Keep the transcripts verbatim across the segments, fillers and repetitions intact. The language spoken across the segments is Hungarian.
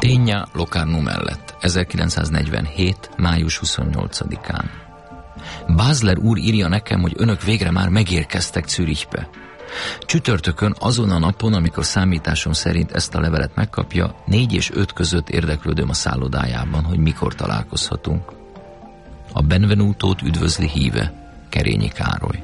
Regna Locarno mellett, ezerkilencszáznegyvenhét. május huszonnyolcadikán. Basler úr írja nekem, hogy önök végre már megérkeztek Zürichbe. Csütörtökön, azon a napon, amikor számításom szerint ezt a levelet megkapja, négy és öt között érdeklődöm a szállodájában, hogy mikor találkozhatunk. A Benvenutót üdvözli híve, Kerényi Károly.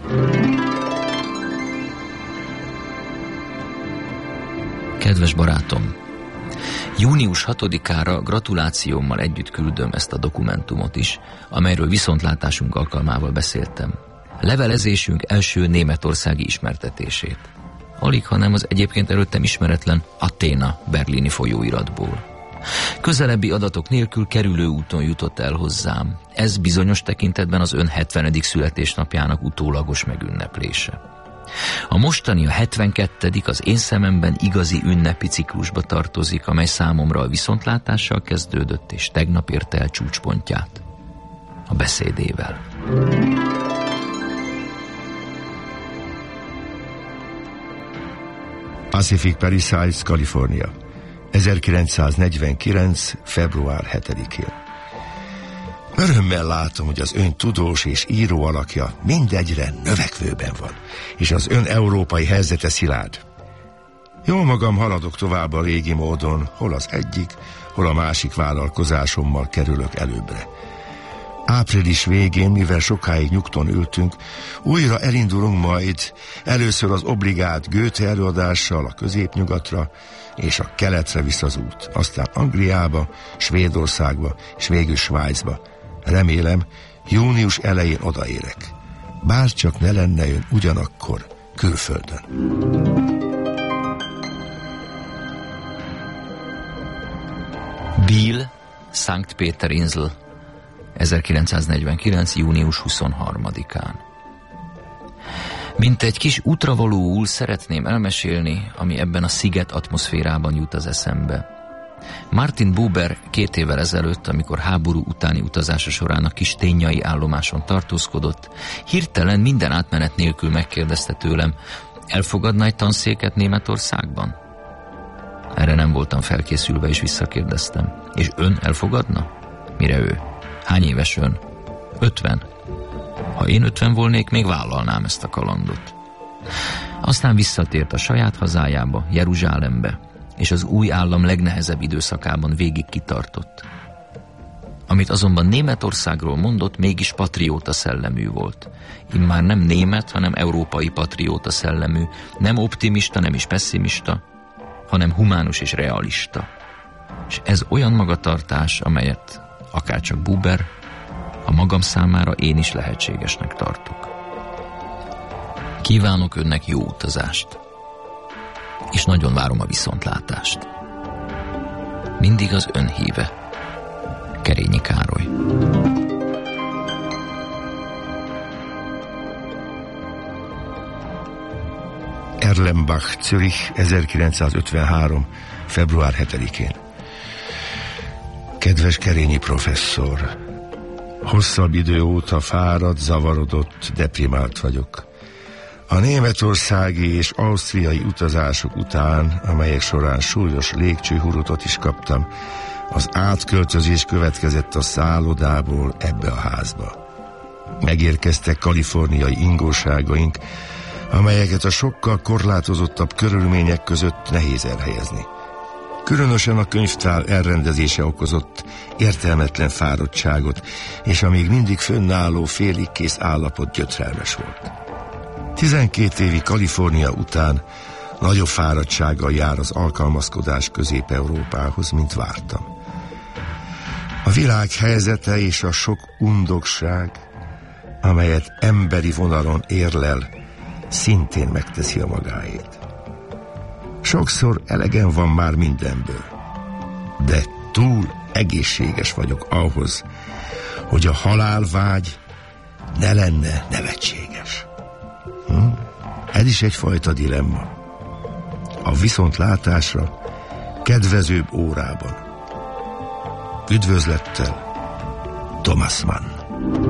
Kedves barátom! június hatodikára gratulációmmal együtt küldöm ezt a dokumentumot is, amelyről viszontlátásunk alkalmával beszéltem. Levelezésünk első németországi ismertetését. Alig, hanem az egyébként előttem ismeretlen Aténa berlini folyóiratból. Közelebbi adatok nélkül kerülő úton jutott el hozzám. Ez bizonyos tekintetben az ön hetvenedik születésnapjának utólagos megünneplése. A mostani, a hetvenkettedik az én szememben igazi ünnepi ciklusba tartozik, amely számomra a viszontlátással kezdődött, és tegnap érte el csúcspontját. A beszédével. Pacific Palisades, Kalifornia. ezerkilencszáznegyvenkilenc. február hetedikén. Örömmel látom, hogy az ön tudós és író alakja mindegyre növekvőben van, és az ön európai helyzete szilárd. Jól magam haladok tovább a régi módon, hol az egyik, hol a másik vállalkozásommal kerülök előbbre. Április végén, mivel sokáig nyugton ültünk, újra elindulunk majd, először az obligát Goethe előadással a középnyugatra, és a keletre visz az út, aztán Angliába, Svédországba, és végül Svájcba. Remélem, június elején odaérek. Bárcsak ne lenne ön ugyanakkor külföldön. Biel, Sankt Peter Insel, ezerkilencszáznegyvenkilenc. június huszonharmadikán. Mint egy kis útravalóul szeretném elmesélni, ami ebben a sziget atmoszférában jut az eszembe. Martin Buber két évvel ezelőtt, amikor háború utáni utazása során a kis tényai állomáson tartózkodott, hirtelen minden átmenet nélkül megkérdezte tőlem, elfogadna egy tanszéket Németországban? Erre nem voltam felkészülve, és visszakérdeztem. És ön elfogadna? Mire ő? Hány éves ön? Ötven. Ha én ötven volnék, még vállalnám ezt a kalandot. Aztán visszatért a saját hazájába, Jeruzsálembe, és az új állam legnehezebb időszakában végig kitartott. Amit azonban Németországról mondott, mégis patrióta szellemű volt. Immár nem német, hanem európai patrióta szellemű, nem optimista, nem is pessimista, hanem humánus és realista. És ez olyan magatartás, amelyet akárcsak Buber, a magam számára én is lehetségesnek tartok. Kívánok önnek jó utazást, és nagyon várom a viszontlátást. Mindig az ön híve, Kerényi Károly. Erlenbach, Zürich, ezerkilencszázötvenhárom. február hetedikén. Kedves Kerényi professzor, hosszabb idő óta fáradt, zavarodott, deprimált vagyok. A németországi és ausztriai utazások után, amelyek során súlyos légcsőhurutot is kaptam, az átköltözés következett a szállodából ebbe a házba. Megérkeztek kaliforniai ingóságaink, amelyeket a sokkal korlátozottabb körülmények között nehéz elhelyezni. Különösen a könyvtár elrendezése okozott értelmetlen fáradtságot, és a még mindig fönnálló félig kész állapot gyötrelmes volt. Tizenkét évi Kalifornia után nagyobb fáradtsággal jár az alkalmazkodás Közép-Európához, mint vártam. A világ helyzete és a sok undokság, amelyet emberi vonalon érlel, szintén megteszi a magáét. Sokszor elegem van már mindenből, de túl egészséges vagyok ahhoz, hogy a halálvágy ne lenne nevetséges. Hm? Ez is egyfajta dilemma. A viszontlátásra kedvezőbb órában. Üdvözlettel, Thomas Mann.